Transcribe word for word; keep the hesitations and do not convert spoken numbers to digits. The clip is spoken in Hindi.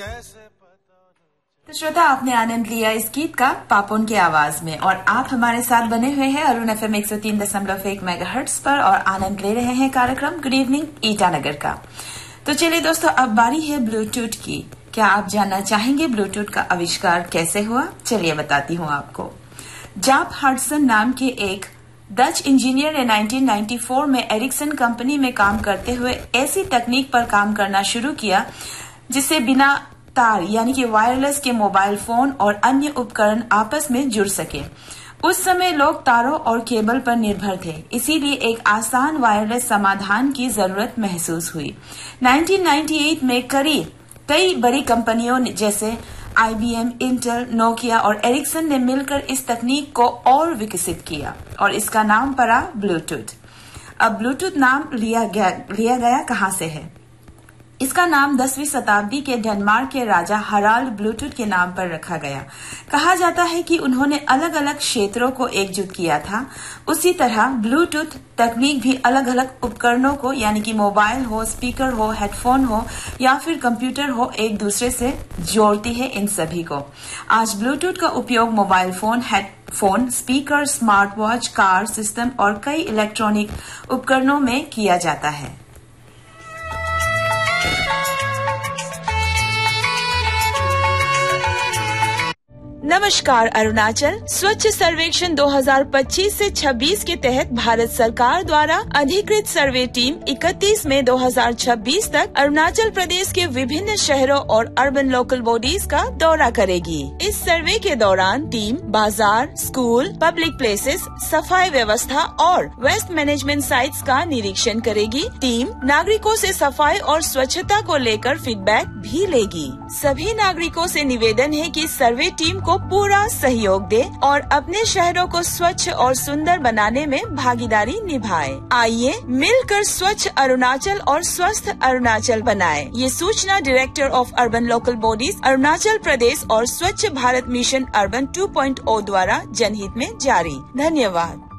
तो श्रोता, आपने आनंद लिया इस गीत का पापोन की आवाज में, और आप हमारे साथ बने हुए हैं अरुण एफ एम एक सौ तीन दशमलव एक मेगाहर्ट्ज पर और आनंद ले रहे हैं कार्यक्रम गुड इवनिंग ईटानगर का। तो चलिए दोस्तों, अब बारी है ब्लूटूथ की। क्या आप जानना चाहेंगे ब्लूटूथ का आविष्कार कैसे हुआ? चलिए बताती हूँ आपको। जाप हडसन नाम के एक डच इंजीनियर ने उन्नीस सौ चौरानवे में एरिक्सन कंपनी में काम करते हुए ऐसी तकनीक पर काम करना शुरू किया जिससे बिना तार यानी कि वायरलेस के मोबाइल फोन और अन्य उपकरण आपस में जुड़ सके। उस समय लोग तारों और केबल पर निर्भर थे, इसीलिए एक आसान वायरलेस समाधान की जरूरत महसूस हुई। उन्नीस सौ अट्ठानवे में करीब कई बड़ी कंपनियों जैसे आई बी एम, इंटेल, नोकिया और एरिक्सन ने मिलकर इस तकनीक को और विकसित किया और इसका नाम पड़ा ब्लूटूथ। अब ब्लूटूथ नाम लिया गया लिया गया कहां से है? इसका नाम दसवीं शताब्दी के डेनमार्क के राजा हराल्ड ब्लूटूथ के नाम पर रखा गया। कहा जाता है कि उन्होंने अलग अलग क्षेत्रों को एकजुट किया था। उसी तरह ब्लूटूथ तकनीक भी अलग अलग उपकरणों को यानी कि मोबाइल हो, स्पीकर हो, हेडफोन हो या फिर कंप्यूटर हो, एक दूसरे से जोड़ती है इन सभी को। आज ब्लूटूथ का उपयोग mobile phone, headphone, speaker, smart watch, car system और कई इलेक्ट्रॉनिक उपकरणों में किया जाता है। नमस्कार अरुणाचल। स्वच्छ सर्वेक्षण दो हज़ार पच्चीस से छब्बीस के तहत भारत सरकार द्वारा अधिकृत सर्वे टीम इकतीस मई दो हज़ार छब्बीस तक अरुणाचल प्रदेश के विभिन्न शहरों और अर्बन लोकल बॉडीज का दौरा करेगी। इस सर्वे के दौरान टीम बाजार, स्कूल, पब्लिक प्लेसेस, सफाई व्यवस्था और वेस्ट मैनेजमेंट साइट्स का निरीक्षण करेगी। टीम नागरिकों से सफाई और स्वच्छता को लेकर फीडबैक भी लेगी। सभी नागरिकों से निवेदन है कि सर्वे टीम को पूरा सहयोग दे और अपने शहरों को स्वच्छ और सुंदर बनाने में भागीदारी निभाए। आइए मिलकर स्वच्छ अरुणाचल और स्वस्थ अरुणाचल बनाएं। ये सूचना director of urban local bodies Arunachal Pradesh और स्वच्छ Bharat mission urban two point ओ द्वारा जनहित में जारी। धन्यवाद।